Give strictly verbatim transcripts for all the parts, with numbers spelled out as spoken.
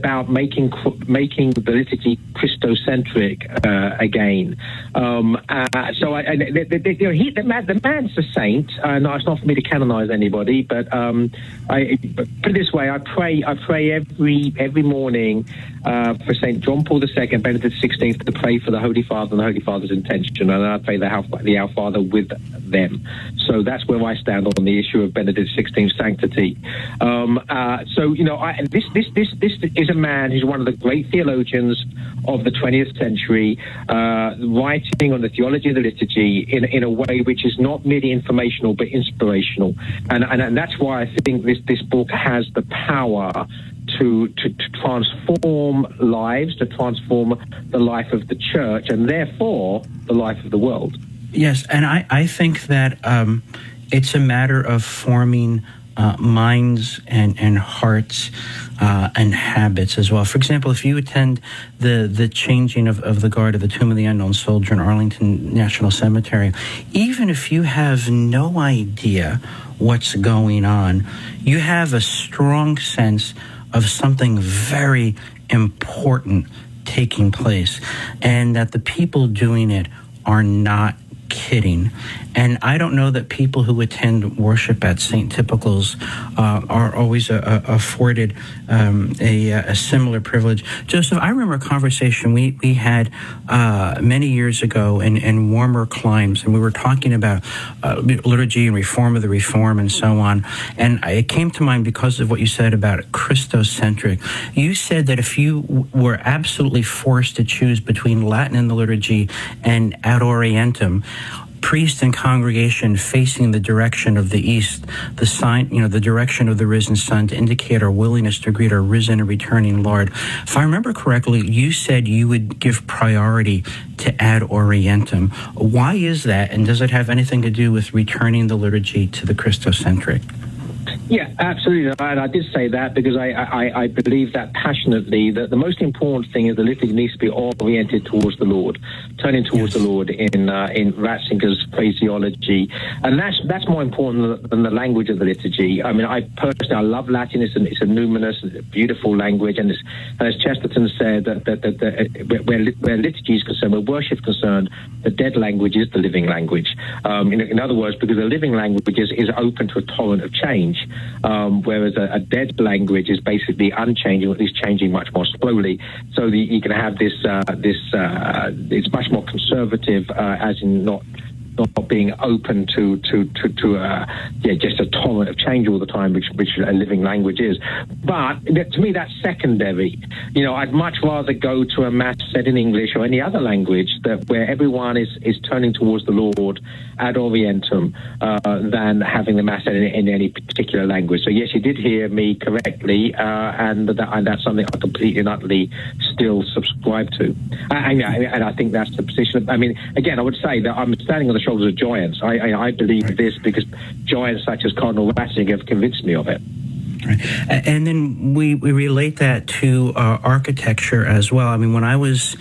about making making the liturgy Christocentric uh, again. Um, uh, so I, and the, the, the, you know, he, the, man, the man's a saint. Uh, no, it's not for me to canonize anybody, but um, I put it this way: I pray, I pray every every morning uh, for Saint John Paul the Second, Benedict the Sixteenth, to pray for the Holy Father and the Holy Father's intention, and I pray the Our, the Our Father with them. So that's where I stand on the issue of Benedict the Sixteenth's sanctity. Um, uh, so you know, I, this this this this is a man who's one of the great theologians of the twentieth century, uh, writing on the theology of the liturgy in in a way which is not merely informational but inspirational, and and, and that's why I think this this book has the power to, to to transform lives, to transform the life of the church, and therefore the life of the world. Yes, and I I think that um, it's a matter of forming Uh, minds and, and hearts uh, and habits as well. For example, if you attend the the changing of, of the guard of the Tomb of the Unknown Soldier in Arlington National Cemetery, even if you have no idea what's going on, you have a strong sense of something very important taking place, and that the people doing it are not kidding. And I don't know that people who attend worship at Saint Typical's uh, are always uh, uh, afforded um, a, a similar privilege. Joseph, I remember a conversation we, we had uh, many years ago in, in warmer climes, and we were talking about uh, liturgy and reform of the reform and so on. And it came to mind because of what you said about Christocentric. You said that if you w- were absolutely forced to choose between Latin in the liturgy and Ad Orientem, priest and congregation facing the direction of the east, the sign, you know, the direction of the risen sun, to indicate our willingness to greet our risen and returning Lord. If I remember correctly, you said you would give priority to Ad Orientem. Why is that, and does it have anything to do with returning the liturgy to the Christocentric? Yeah, absolutely. And I did say that because I, I, I believe that passionately, that the most important thing is the liturgy needs to be oriented towards the Lord, turning towards yes. the Lord in uh, in Ratzinger's phraseology. And that's that's more important than the language of the liturgy. I mean, I personally, I love Latin. It's a, it's a numinous, beautiful language. And, it's, and as Chesterton said, that, that, that, that where, where liturgy is concerned, where worship is concerned, the dead language is the living language. Um, in, in other words, because the living language is, is open to a torrent of change. Um, whereas a, a dead language is basically unchanging, or at least changing much more slowly. So the, you can have this, uh, this uh, it's much more conservative, uh, as in not not being open to to to, to uh, yeah, just a torrent of change all the time, which which a living language is. But to me, that's secondary. You know, I'd much rather go to a mass said in English or any other language that where everyone is, is turning towards the Lord ad orientem uh, than having the mass said in, in any particular language. So yes, you did hear me correctly, uh, and that and that's something I completely and utterly still subscribe to. And, and I think that's the position. Of, I mean, again, I would say that I'm standing on the shoulders of giants. I, I, I believe right. this because giants such as Cardinal Ratzinger have convinced me of it. Right. And then we, we relate that to uh, architecture as well. I mean, when I was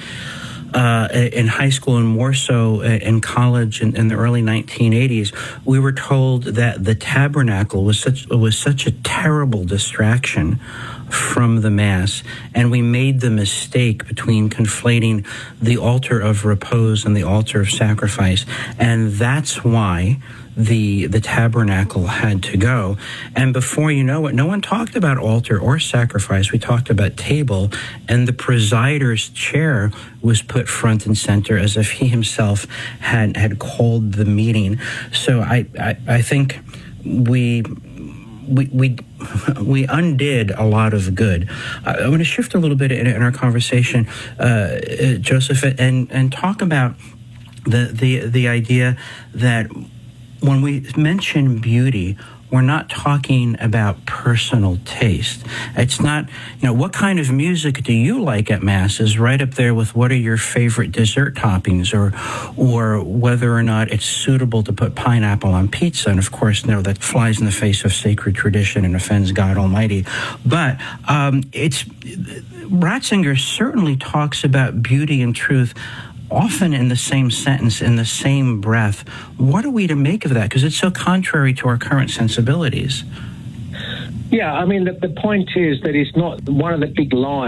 uh, in high school and more so in college in, in the early nineteen eighties, we were told that the tabernacle was such was such a terrible distraction from the Mass, and we made the mistake between conflating the altar of repose and the altar of sacrifice, and that's why the the tabernacle had to go. And before you know it, no one talked about altar or sacrifice. We talked about table, and the presider's chair was put front and center as if he himself had had called the meeting. So I I, I think we we we we undid a lot of good. Uh, I want to shift a little bit in, in our conversation, uh, Joseph, and and talk about the the the idea that when we mention beauty, we're not talking about personal taste. It's not, you know, what kind of music do you like at Mass is right up there with what are your favorite dessert toppings, or or whether or not it's suitable to put pineapple on pizza. And of course, no, that flies in the face of sacred tradition and offends God Almighty. But um, it's Ratzinger certainly talks about beauty and truth often in the same sentence, in the same breath. What are we to make of that? Because it's so contrary to our current sensibilities. Yeah, I mean, the, the point is that it's not one of the big lies